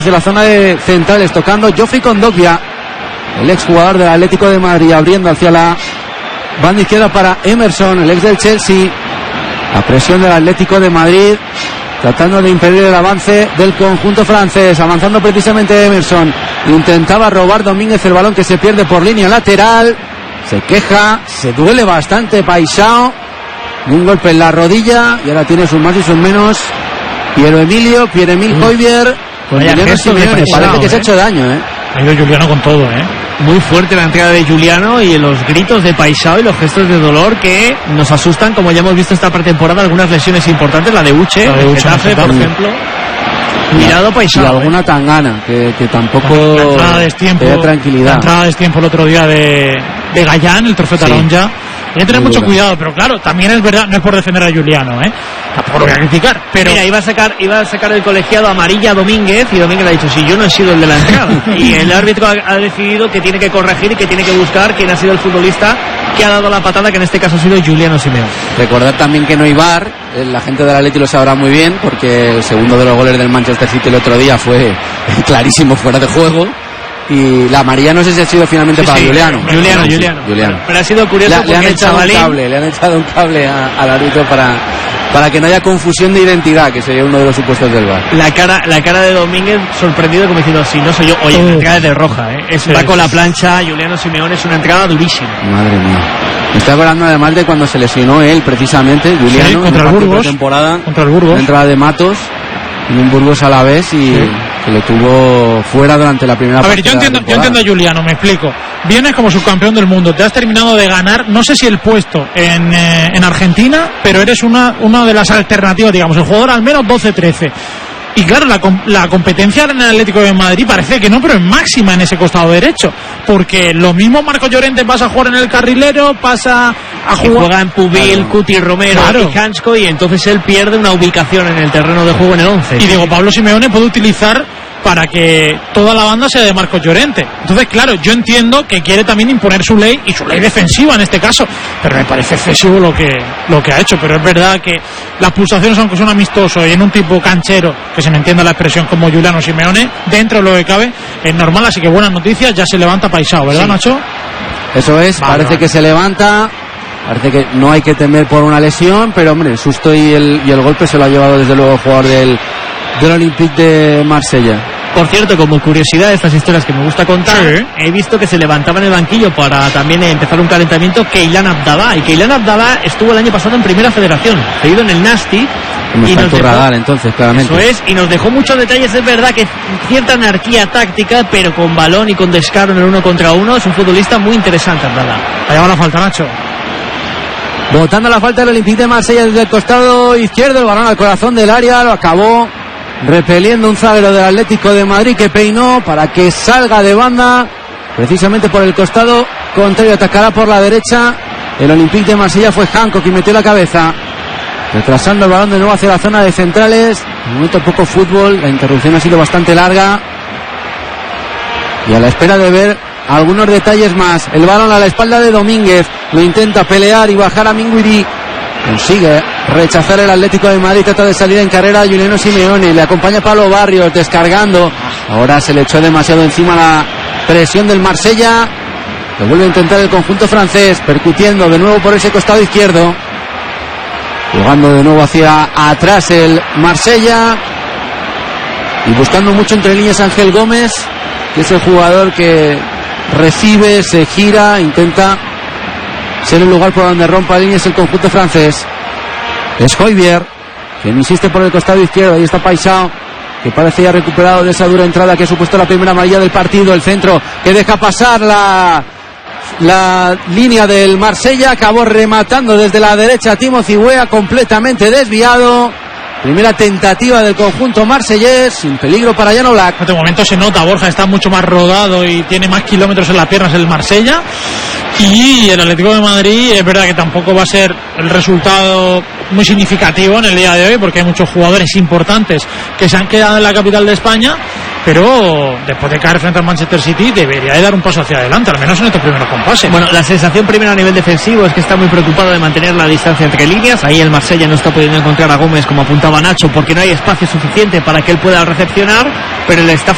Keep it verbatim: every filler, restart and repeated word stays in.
de la zona de centrales, tocando Geoffrey Kondogbia, el exjugador del Atlético de Madrid, abriendo hacia la banda izquierda para Emerson, el ex del Chelsea. La presión del Atlético de Madrid, tratando de impedir el avance del conjunto francés, avanzando precisamente Emerson. Intentaba robar Domínguez el balón, que se pierde por línea lateral. Se queja, se duele bastante Paixao. Un golpe en la rodilla y ahora tiene sus más y sus menos. Piero Emilio, Pierre Emile Højbjerg con Juliano Simeone. Parece que se ha hecho daño, ¿eh? Ha ido Juliano con todo, ¿eh? Muy fuerte la entrada de Juliano y los gritos de Paixao y los gestos de dolor que nos asustan, como ya hemos visto esta pretemporada, algunas lesiones importantes, la de Uche, la de Uche Getafe, por ejemplo. Cuidado Paixao. Y alguna ¿eh? Tangana, que, que tampoco la entrada de tiempo, tranquilidad. La entrada de tiempo el otro día de, de Gallán, el trofeo Taronja. Sí. Hay que tener mucho dura. Cuidado, pero claro, también es verdad, no es por defender a Juliano, ¿eh? Tampoco lo voy a criticar, pero... Mira, iba a sacar, iba a sacar el colegiado amarilla a Domínguez, y Domínguez le ha dicho, si yo no he sido el de la entrada. Y el árbitro ha, ha decidido que tiene que corregir y que tiene que buscar quién ha sido el futbolista que ha dado la patada, que en este caso ha sido Juliano Simeone. Recordad también que no hay V A R, la gente del Atleti lo sabrá muy bien, porque el segundo de los goles del Manchester City el otro día fue clarísimo fuera de juego. Y la amarilla no sé si ha sido finalmente sí, para sí, Juliano. Juliano, sí, Juliano. Juliano. Pero ha sido curioso le, porque le han el echado chavalín... un cable, le han echado un cable a, al árbitro para, para que no haya confusión de identidad, que sería uno de los supuestos del V A R. La cara, la cara de Domínguez sorprendido, como diciendo, si no soy yo. Oye, la entrada es de roja, ¿eh? Es, sí, va con la plancha, Juliano Simeone, es una entrada durísima. Madre mía. Me está acordando además de cuando se lesionó él, precisamente, Juliano, sí, contra en el Burgos, temporada, contra el Burgos. La entrada de Matos, en un Burgos a la vez, y... Sí. Que lo tuvo fuera durante la primera parte. A ver, yo entiendo, yo entiendo a Juliano, me explico. Vienes como subcampeón del mundo, te has terminado de ganar, no sé si el puesto en, eh, en Argentina, pero eres una, una de las alternativas, digamos, el jugador al menos doce trece. Y claro, la, la competencia en el Atlético de Madrid parece que no, pero es máxima en ese costado derecho. Porque lo mismo Marco Llorente pasa a jugar en el carrilero, pasa a jugar... Y juega en Pubil, claro. Cuti Romero, claro. Y Hansko, y entonces él pierde una ubicación en el terreno de juego en el once. Y digo, Pablo Simeone puede utilizar para que toda la banda sea de Marcos Llorente. Entonces, claro, yo entiendo que quiere también imponer su ley, y su ley defensiva en este caso, pero me parece excesivo lo que, lo que ha hecho. Pero es verdad que las pulsaciones, aunque son amistosos y en un tipo canchero, que se me entienda la expresión, como Juliano Simeone, dentro de lo que cabe, es normal. Así que buenas noticias, ya se levanta Paixao, ¿verdad, sí. Nacho? Eso es, vale, parece vale. que se levanta. Parece que no hay que temer por una lesión, pero hombre, el susto y el, y el golpe se lo ha llevado desde luego el jugador del, del Olympique de Marsella. Por cierto, como curiosidad de estas historias que me gusta contar, sí. He visto que se levantaba en el banquillo para también empezar un calentamiento Keylán Abdallah, y Keylán Abdallah estuvo el año pasado en Primera Federación, seguido en el Nasti. Como y está nos tu dejó, radar, entonces, claramente. Eso es, y nos dejó muchos detalles. Es verdad que cierta anarquía táctica, pero con balón y con descaro en el uno contra uno, es un futbolista muy interesante, Abdallah. Allá va la falta, Nacho. Botando la falta del Olympique de Marsella desde el costado izquierdo, el balón al corazón del área, lo acabó repeliendo un zaguero del Atlético de Madrid, que peinó para que salga de banda precisamente por el costado contrario. Atacará por la derecha el Olympique de Marsella. Fue Hancock quien metió la cabeza, retrasando el balón de nuevo hacia la zona de centrales. De momento poco fútbol, la interrupción ha sido bastante larga, y a la espera de ver algunos detalles más. El balón a la espalda de Domínguez, lo intenta pelear y bajar a Minguiri, consigue rechazar el Atlético de Madrid, trata de salir en carrera a Juliano Simeone, le acompaña Pablo Barrios descargando, ahora se le echó demasiado encima la presión del Marsella, lo vuelve a intentar el conjunto francés, percutiendo de nuevo por ese costado izquierdo, jugando de nuevo hacia atrás el Marsella, y buscando mucho entre líneas Ángel Gómez, que es el jugador que recibe, se gira, intenta ser el lugar por donde rompa líneas el conjunto francés. Es Højbjerg quien insiste por el costado izquierdo. Ahí está Paixao, que parece ya recuperado de esa dura entrada que ha supuesto la primera amarilla del partido. El centro que deja pasar la, la línea del Marsella, acabó rematando desde la derecha Timothy Weah, completamente desviado. Primera tentativa del conjunto marsellés, sin peligro para Jan Oblak. En este momento se nota, Borja está mucho más rodado y tiene más kilómetros en las piernas el Marsella. Y el Atlético de Madrid es verdad que tampoco va a ser el resultado muy significativo en el día de hoy, porque hay muchos jugadores importantes que se han quedado en la capital de España, pero después de caer frente al Manchester City debería de dar un paso hacia adelante, al menos en estos primeros compases. Bueno, la sensación primero a nivel defensivo es que está muy preocupado de mantener la distancia entre líneas. Ahí el Marsella no está pudiendo encontrar a Gómez, como apuntaba Nacho, porque no hay espacio suficiente para que él pueda recepcionar, pero le está